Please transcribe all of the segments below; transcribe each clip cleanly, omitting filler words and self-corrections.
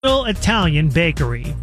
Italian Bakery.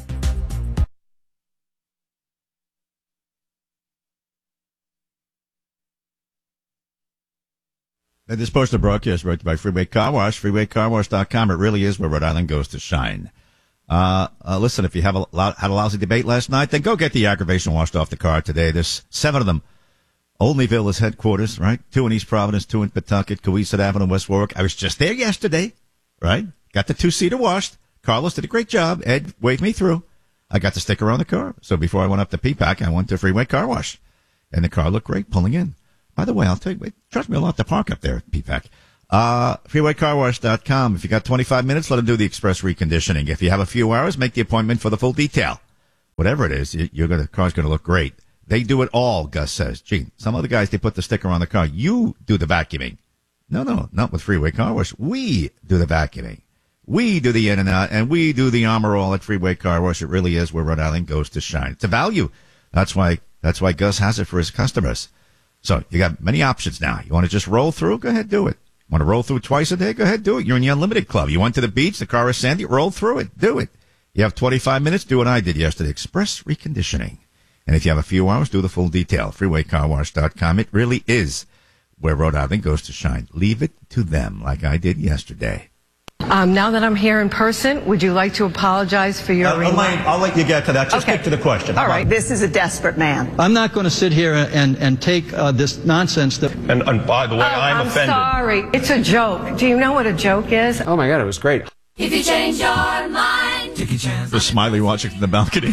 This portion of the broadcast brought to you by Freeway Car Wash, freewaycarwash.com. It really is where Rhode Island goes to shine. Listen, if you had a lousy debate last night, then go get the aggravation washed off the car today. There's 7 of them. Olneyville is headquarters, right? 2 in East Providence, 2 in Pawtucket, Cohasset Avenue, West Warwick. I was just there yesterday, right? Got the 2-seater washed. Carlos did a great job. Ed waved me through. I got the sticker on the car. So before I went up to P-Pack, I went to Freeway Car Wash. And the car looked great pulling in. By the way, I'll tell you, trust me, I'll have to park up there at P-Pack. Freewaycarwash.com. If you got 25 minutes, let them do the express reconditioning. If you have a few hours, make the appointment for the full detail. Whatever it is, the car's going to look great. They do it all, Gus says. Gee, some other guys, they put the sticker on the car. You do the vacuuming. No, not with Freeway Car Wash. We do the vacuuming. We do the in and out, and we do the armor all at Freeway Car Wash. It really is where Rhode Island goes to shine. It's a value. That's why Gus has it for his customers. So you got many options now. You want to just roll through? Go ahead, do it. Want to roll through twice a day? Go ahead, do it. You're in the Unlimited Club. You went to the beach, the car is sandy, roll through it. Do it. You have 25 minutes, do what I did yesterday. Express reconditioning. And if you have a few hours, do the full detail. Freewaycarwash.com. It really is where Rhode Island goes to shine. Leave it to them like I did yesterday. Now that I'm here in person, would you like to apologize for your remarks? Elaine, I'll let you get to that. Just get to the question. All right. This is a desperate man. I'm not going to sit here and take this nonsense. And by the way, I'm offended. I'm sorry. It's a joke. Do you know what a joke is? Oh, my God, it was great. If you change your mind, take a chance. The Smiley watching from the balcony.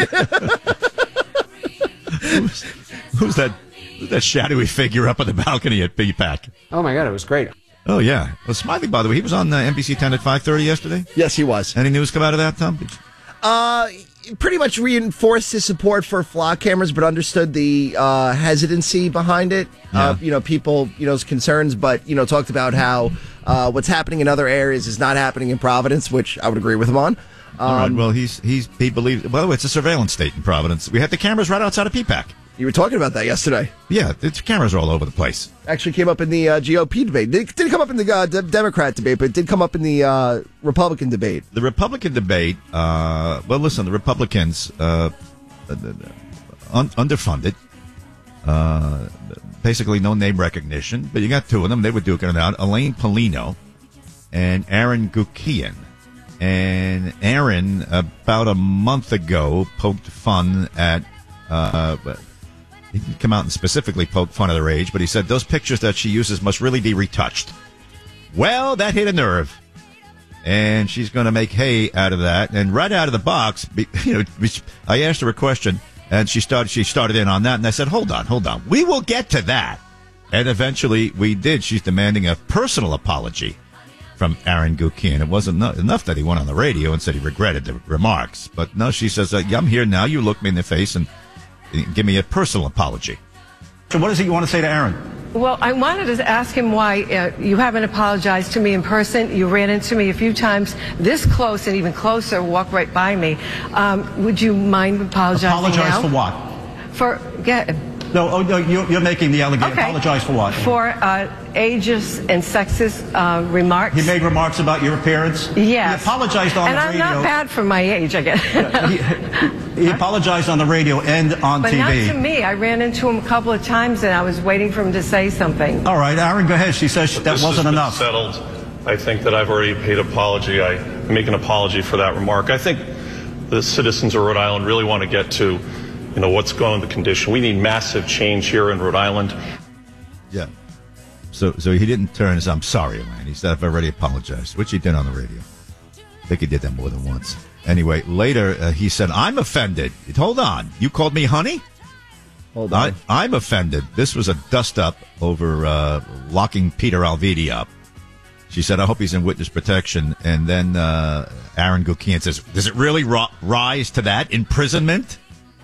Who's that shadowy figure up on the balcony at P-Pack? Oh, my God, it was great. Oh, yeah. Well, Smiley, by the way, he was on NBC 10 at 5:30 yesterday? Yes, he was. Any news come out of that, Tom? Pretty much reinforced his support for flock cameras, but understood the hesitancy behind it. Yeah. People's concerns, but, talked about how what's happening in other areas is not happening in Providence, which I would agree with him on. All right. Well, he believes. By the way, it's a surveillance state in Providence. We had the cameras right outside of P-Pack. You were talking about that yesterday. Yeah, the cameras are all over the place. Actually came up in the GOP debate. It didn't come up in the Democrat debate, but it did come up in the Republican debate. The Republican debate, well, listen, the Republicans, underfunded, basically no name recognition, but you got 2 of them. They were duking it out, Elaine Polino and Aaron Gukian. And Aaron, about a month ago, poked fun at... he didn't come out and specifically poke fun of their age, but he said those pictures that she uses must really be retouched. Well, that hit a nerve. And she's going to make hay out of that. And right out of the box, I asked her a question, and she started in on that, and I said, hold on. We will get to that. And eventually we did. She's demanding a personal apology from Aaron Gukian. It wasn't enough that he went on the radio and said he regretted the remarks. But no, she says, I'm here now. You look me in the face and give me a personal apology. So what is it you want to say to Aaron? Well, I wanted to ask him why you haven't apologized to me in person. You ran into me a few times this close and even closer, walked right by me. Would you mind apologizing Apologize now? for what? No, you're making the allegation. Okay. Apologize for what? For ageist and sexist remarks. He made remarks about your appearance? Yes. He apologized on the radio. And I'm not bad for my age, I guess. He apologized on the radio and on but TV. But not to me. I ran into him a couple of times, and I was waiting for him to say something. All right, Aaron, go ahead. She says that wasn't enough. Settled. I think that I've already paid apology. I make an apology for that remark. I think the citizens of Rhode Island really want to get to what's going on in the condition. We need massive change here in Rhode Island. Yeah. So he didn't turn and say, I'm sorry, Elaine. He said, I've already apologized, which he did on the radio. I think he did that more than once. Anyway, later he said, I'm offended. Hold on. You called me honey? Hold on. I'm offended. This was a dust-up over locking Peter Alviti up. She said, I hope he's in witness protection. And then Aaron Gukian says, does it really rise to that? Imprisonment?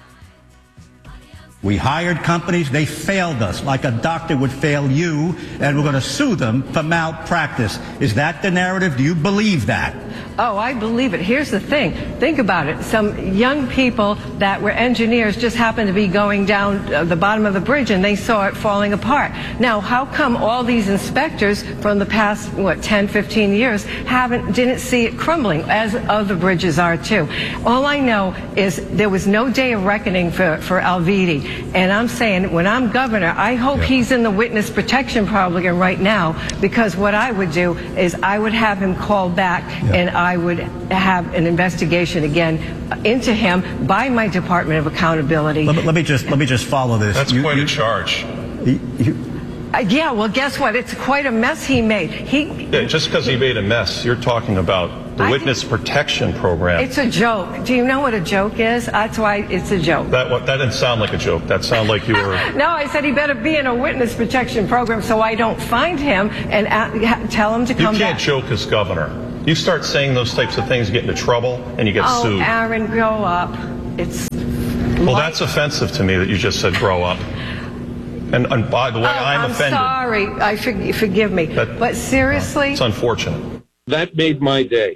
We hired companies, they failed us like a doctor would fail you, and we're going to sue them for malpractice. Is that the narrative? Do you believe that? Oh, I believe it. Here's the thing. Think about it. Some young people that were engineers just happened to be going down the bottom of the bridge and they saw it falling apart. Now, how come all these inspectors from the past, 10, 15 years didn't see it crumbling, as other bridges are too? All I know is there was no day of reckoning for Alviti. And I'm saying, when I'm governor, I hope he's in the witness protection program right now, because what I would do is I would have him called back and I would have an investigation again into him by my Department of Accountability. Let me just follow this. That's quite a charge. Yeah, well, guess what? It's quite a mess he made. Just because he made a mess, you're talking about the witness protection program. It's a joke. Do you know what a joke is? That's why it's a joke. That didn't sound like a joke. That sounded like you were... No, I said he better be in a witness protection program so I don't find him and tell him to come back. You can't joke as governor. You start saying those types of things, you get into trouble, and you get sued. Oh, Aaron, grow up. Well, that's offensive to me that you just said grow up. And by the way, I'm offended. I'm sorry. Forgive me. But seriously? It's unfortunate. That made my day.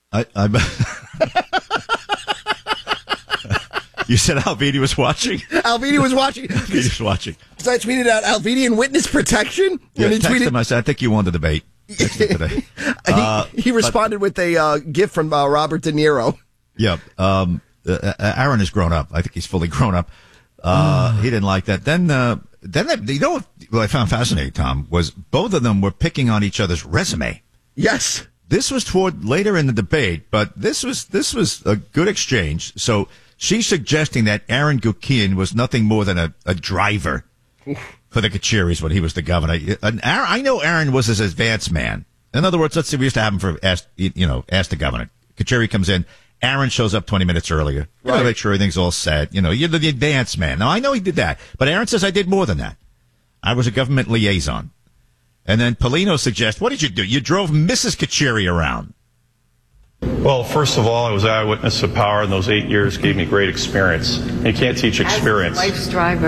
You said Alviti was watching? Alviti was watching. Alviti was watching. Because I tweeted out Alviti in witness protection. Yeah, and he texted tweeted him. I said, I think you won the debate. Today. He responded with a gift from Robert De Niro. Yeah. Aaron has grown up. I think he's fully grown up. He didn't like that. Then you know what I found fascinating, Tom, was both of them were picking on each other's resume. Yes. This was toward later in the debate, but this was a good exchange. So she's suggesting that Aaron Gukian was nothing more than a driver for the Kachiris when he was the governor. I know Aaron was his advance man. In other words, let's say we used to have him for ask the governor. Kachiri comes in. Aaron shows up 20 minutes earlier. You gotta make sure everything's all set. You're the advance man. Now, I know he did that, but Aaron says I did more than that. I was a government liaison. And then Polino suggests, what did you do? You drove Mrs. Kachiri around. Well, first of all, I was eyewitness of power, and those 8 years gave me great experience. You can't teach experience. As wife's driver.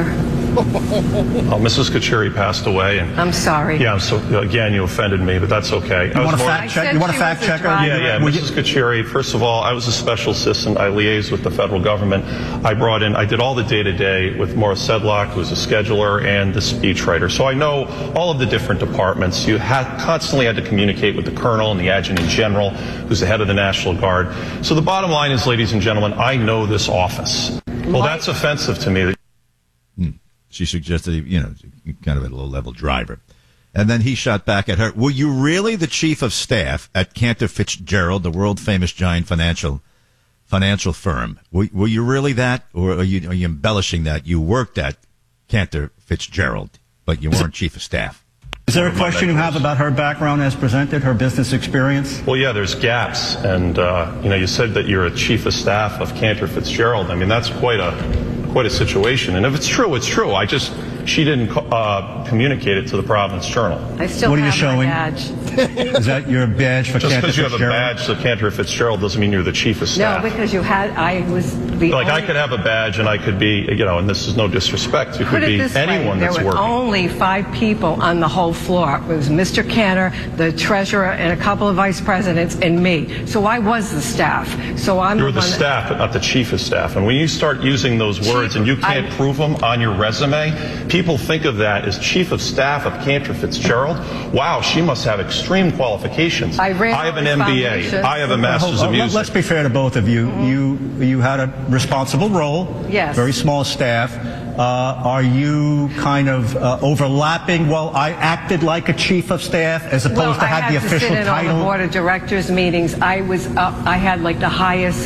Mrs. Kachiri passed away, and I'm sorry. Yeah, so again, you offended me, but that's okay. You want a fact check? You want a fact checker? Yeah. Mrs. Kachiri. First of all, I was a special assistant. I liaised with the federal government. I did all the day-to-day with Morris Sedlock, who was a scheduler and the speechwriter. So I know all of the different departments. You constantly had to communicate with the colonel and the adjutant general, who's the head of the National Guard. So the bottom line is, ladies and gentlemen, I know this office. Well, that's offensive to me. She suggested, kind of a low-level driver. And then he shot back at her. Were you really the chief of staff at Cantor Fitzgerald, the world-famous giant financial firm? Were you really that? Or are you embellishing that? You worked at Cantor Fitzgerald, but you weren't chief of staff. Is there a question you have about her background as presented, her business experience? Well, yeah, there's gaps. And, you said that you're a chief of staff of Cantor Fitzgerald. I mean, that's quite a situation. And if it's true, it's true. She didn't communicate it to the Providence Journal. I still what are you have showing? my badge. Is that your badge for Just Cantor because you Fitzgerald? have a badge for Cantor Fitzgerald doesn't mean you're the chief of staff. No, because I was the Like, I could have a badge and I could be, and this is no disrespect, you could be anyone that's working. There were only 5 people on the whole floor. It was Mr. Cantor, the treasurer, and a couple of vice presidents, and me. So I was the staff. So I'm You're the staff, but not the chief of staff. And when you start using those words and you can't prove them on your resume, people think of that as chief of staff of Cantor Fitzgerald. Wow, she must have extreme qualifications. I have an MBA. I have a master's of music. Let's be fair to both of you. You had a responsible role. Yes. Very small staff. Are you kind of overlapping? Well, I acted like a chief of staff as opposed to have the official title. I had to sit in on the board of directors meetings. I had like the highest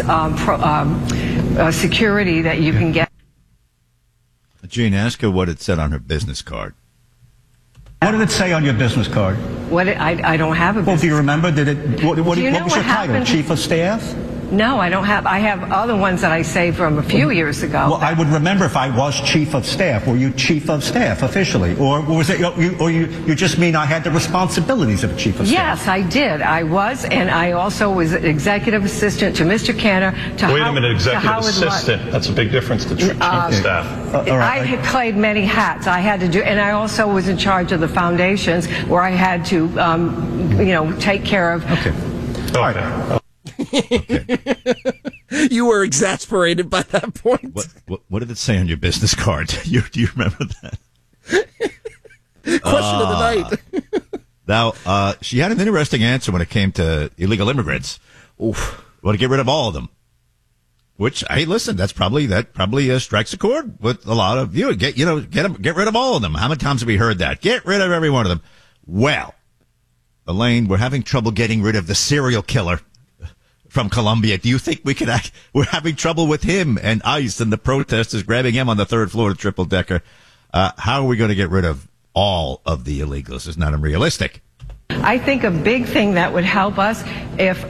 security that you can get. Gene, ask her what it said on her business card. What did it say on your business card? I don't have a business. Well, do you remember? What was your title? Chief of staff? No, I don't have. I have other ones that I saved from a few years ago. Well, I would remember if I was chief of staff. Were you chief of staff officially, or was it? You just mean I had the responsibilities of a chief of staff? Yes, I did. I was, and I also was executive assistant to Mr. Cantor. Wait a minute, executive assistant. That's a big difference to chief of staff. I had played many hats. I had to do, and I also was in charge of the foundations where I had to, take care of. Okay. All right. Okay. You were exasperated by that point. What did it say on your business card? Do you remember that? Question of the night. Now, she had an interesting answer when it came to illegal immigrants. Oof. Want to get rid of all of them. Which, hey, listen, that probably strikes a chord with a lot of you. Get rid of all of them. How many times have we heard that? Get rid of every one of them. Well, Elaine, we're having trouble getting rid of the serial killer from Colombia. Do you think we could we're having trouble with him and ICE and the protesters grabbing him on the third floor of the triple decker? How are we going to get rid of all of the illegals? It's not unrealistic. I think a big thing that would help us if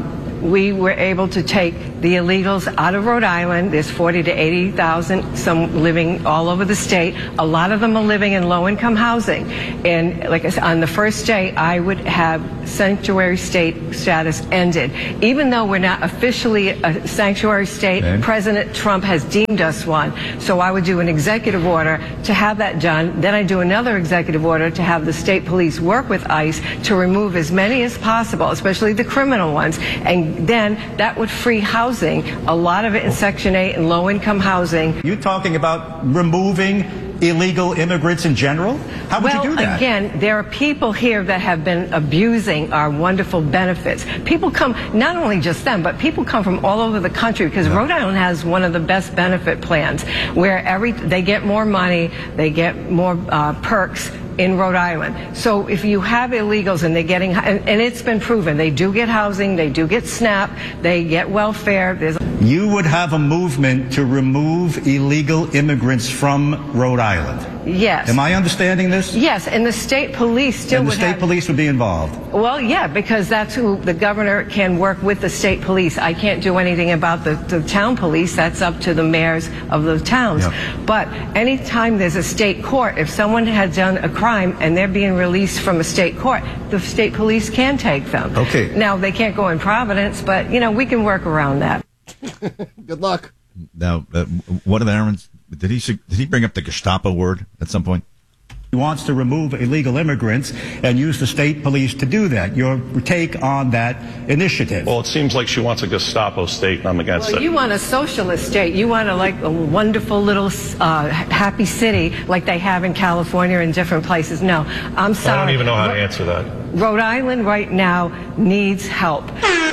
we were able to take the illegals out of Rhode Island. There's 40 to 80,000, some living all over the state. A lot of them are living in low-income housing. And like I said, on the first day, I would have sanctuary state status ended. Even though we're not officially a sanctuary state, okay. President Trump has deemed us one. So I would do an executive order to have that done. Then I do another executive order to have the state police work with ICE to remove as many as possible, especially the criminal ones. And then that would free housing, a lot of it in Section 8 and low-income housing. You talking about removing illegal immigrants in general? How would you do that? Well, again, there are people here that have been abusing our wonderful benefits. People come, not only just them, but people come from all over the country because Rhode Island has one of the best benefit plans where they get more money, they get more perks in Rhode Island. So if you have illegals and they're getting, and it's been proven, they do get housing, they do get SNAP, they get welfare. You would have a movement to remove illegal immigrants from Rhode Island. Yes. Am I understanding this? Yes, and the state police still would have... And the state police would be involved? Well, yeah, because that's who the governor can work with the state police. I can't do anything about the town police. That's up to the mayors of the towns. Yep. But anytime there's a state court, if someone had done a crime and they're being released from a state court, the state police can take them. Okay. Now, they can't go in Providence, but, we can work around that. Good luck. Now, one of Aaron's, did he bring up the Gestapo word at some point? He wants to remove illegal immigrants and use the state police to do that. Your take on that initiative? Well, it seems like she wants a Gestapo state, and I'm against it. You want a socialist state. You want a wonderful little happy city like they have in California and different places. No, I'm sorry. I don't even know how to answer that. Rhode Island right now needs help.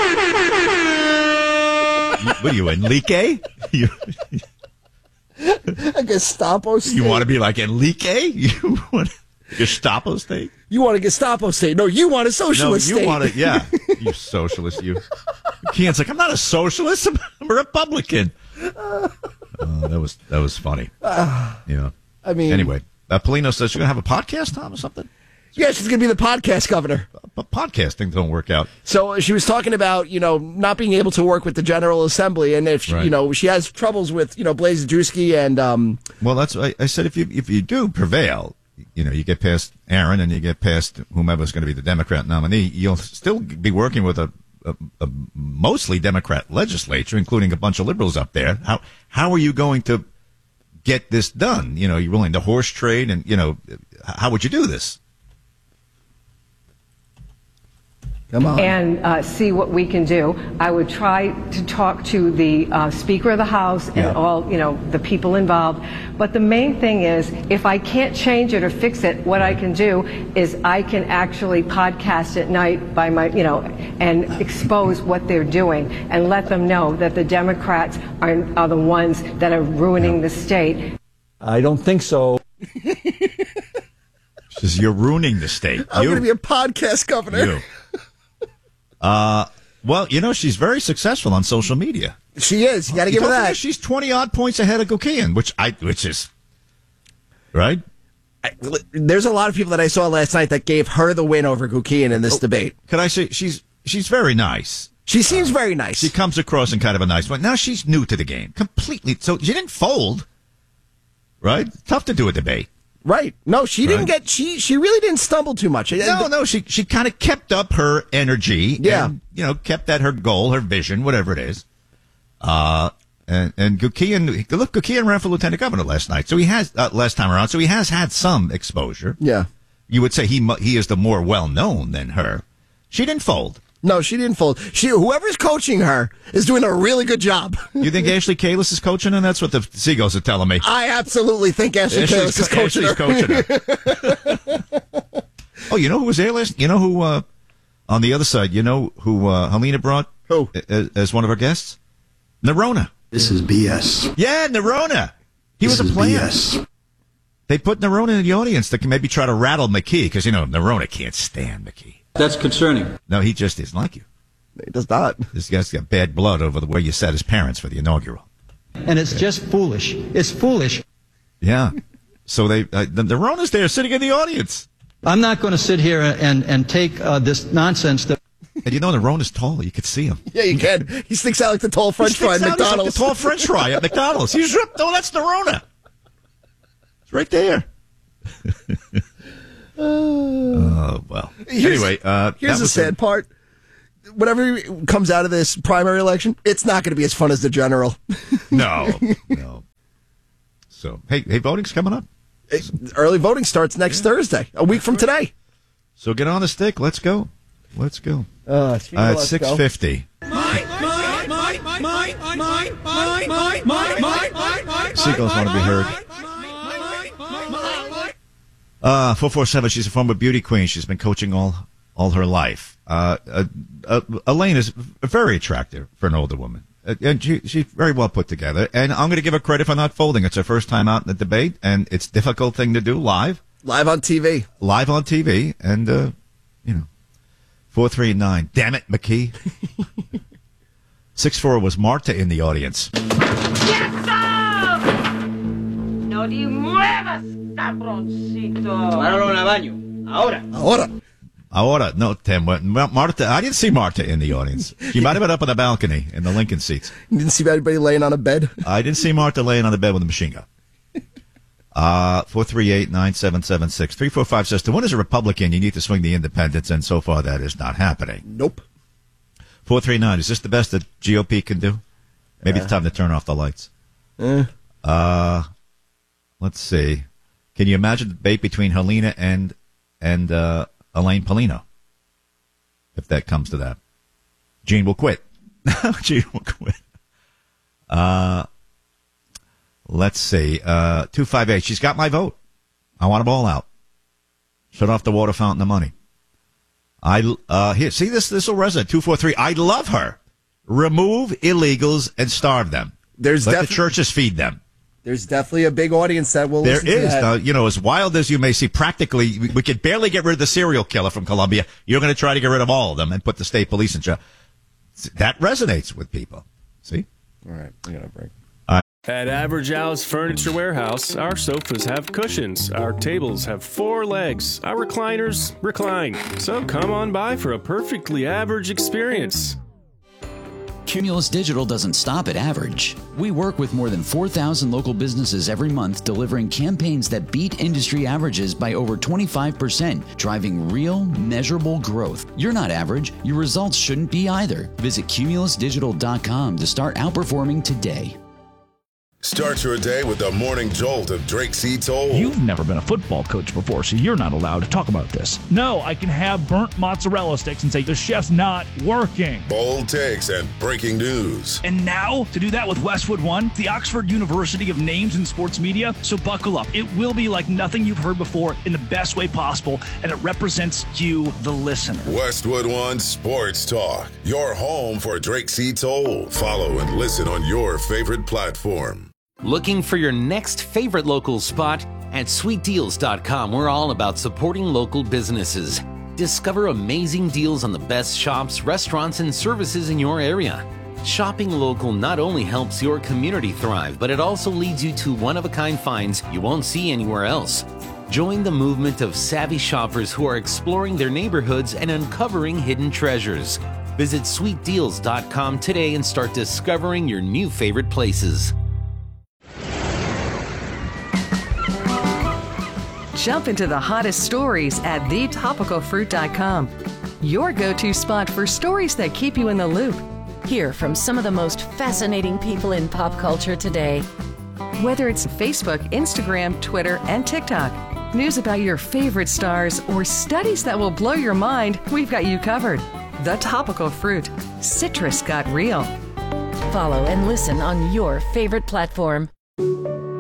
What are you, Enrique? A Gestapo state? You want to be like Enrique? You want a Gestapo state? You want a Gestapo state? No, you want a socialist state. Want it, yeah. You socialist, you. It's like, I'm not a socialist. I'm a Republican. That was funny. Yeah. I mean. Anyway, Polino says she's going to have a podcast, Tom, or something? Yeah, she's going to be the podcast governor. But podcasting don't work out. So she was talking about, not being able to work with the General Assembly, and if she has troubles with, Blaise Dusky and. Well, that's I said. If you do prevail, you get past Aaron and you get past whomever's going to be the Democrat nominee, you'll still be working with a mostly Democrat legislature, including a bunch of liberals up there. How are you going to get this done? You're willing to horse trade, and how would you do this? Come on. And see what we can do. I would try to talk to the Speaker of the House and all, the people involved. But the main thing is, if I can't change it or fix it, what I can do is I can actually podcast at night by my, and expose what they're doing and let them know that the Democrats are the ones that are ruining the state. I don't think so. Says you're ruining the state. I'm going to be a podcast governor. Well, she's very successful on social media. She is. You got to give her that. She's 20 odd points ahead of Gukian, which is right. There's a lot of people that I saw last night that gave her the win over Gukian in this debate. Could I say she's very nice? She seems very nice. She comes across in kind of a nice way. Now she's new to the game completely, so she didn't fold. Right? Tough to do a debate. Right. No, she didn't get, she really didn't stumble too much. No, she kind of kept up her energy. Yeah. And, kept at her goal, her vision, whatever it is. And Gukian ran for lieutenant governor last night. So he has, last time around. So he has had some exposure. Yeah. You would say he is the more well-known than her. She didn't fold. No, she didn't fold. Whoever's coaching her is doing a really good job. You think Ashley Kalis is coaching her? That's what the Seagulls are telling me. I absolutely think Ashley Kalis is coaching her. Oh, you know who was there last? You know who, on the other side, you know who Helena brought? Who? As one of her guests? Nerona. This is BS. Yeah, Nerona. He was a player. BS. They put Nerona in the audience to maybe try to rattle McKee, because, Nerona can't stand McKee. That's concerning. No, he just isn't like you. He does not. This guy's got bad blood over the way you set his parents for the inaugural. And it's just foolish. It's foolish. Yeah. So the Nerona's there sitting in the audience. I'm not going to sit here and take this nonsense that... And Nerona's tall. You could see him. Yeah, you can. He sticks out like the tall French fry at McDonald's. Like the tall French fry at McDonald's. He's ripped. No, that's Nerona. It's right there. Oh, well. Anyway. Here's the sad part. Whatever comes out of this primary election, it's not going to be as fun as the general. No. So, hey, voting's coming up. Early voting starts next Thursday, a week from today. So get on the stick. Let's go. It's 6:50. Seagulls want to be heard. 447. She's a former beauty queen. She's been coaching all her life. Elaine is very attractive for an older woman, and she's very well put together. And I'm going to give her credit for not folding. It's her first time out in the debate, and it's a difficult thing to do live on TV, and 439. Damn it, McKee. 6-4 was Marta in the audience. No te muevas, cabroncito. Vámonos al baño. Ahora. No, Tim. Marta, I didn't see Marta in the audience. She might have been up on the balcony in the Lincoln seats. You didn't see anybody laying on a bed? I didn't see Marta laying on the bed with a machine gun. 438-9776. 345 says, to win as a Republican, you need to swing the independents, and so far that is not happening. Nope. 439, is this the best that GOP can do? Maybe it's time to turn off the lights. Let's see. Can you imagine the debate between Helena and Elaine Paulino? If that comes to that. Gene will quit. Gene will quit. Let's see. 258. She's got my vote. I want them all out. Shut off the water fountain of money. Here, see this will resonate. 243. I love her. Remove illegals and starve them. Let the churches feed them. There's definitely a big audience that will listen to that. As wild as you may see, practically, we could barely get rid of the serial killer from Colombia. You're going to try to get rid of all of them and put the state police in charge. That resonates with people. See? All right. I got a break. At Average Al's Furniture Warehouse, our sofas have cushions, our tables have 4 legs, our recliners recline. So come on by for a perfectly average experience. Cumulus Digital doesn't stop at average. We work with more than 4,000 local businesses every month, delivering campaigns that beat industry averages by over 25%, driving real, measurable growth. You're not average. Your results shouldn't be either. Visit cumulusdigital.com to start outperforming today. Start your day with the morning jolt of Drake C. Toll. You've never been a football coach before, so you're not allowed to talk about this. No, I can have burnt mozzarella sticks and say, the chef's not working. Bold takes and breaking news. And now, to do that with Westwood One, the Oxford University of Names in Sports Media. So buckle up. It will be like nothing you've heard before in the best way possible, and it represents you, the listener. Westwood One Sports Talk, your home for Drake C. Toll. Follow and listen on your favorite platform. Looking for your next favorite local spot? At sweetdeals.com, we're all about supporting local businesses. Discover amazing deals on the best shops, restaurants, and services in your area. Shopping local not only helps your community thrive, but it also leads you to one-of-a-kind finds you won't see anywhere else. Join the movement of savvy shoppers who are exploring their neighborhoods and uncovering hidden treasures. Visit sweetdeals.com today and start discovering your new favorite places. Jump into the hottest stories at thetopicalfruit.com. Your go-to spot for stories that keep you in the loop. Hear from some of the most fascinating people in pop culture today. Whether it's Facebook, Instagram, Twitter, and TikTok, news about your favorite stars, or studies that will blow your mind, we've got you covered. The Topical Fruit. Citrus got real. Follow and listen on your favorite platform.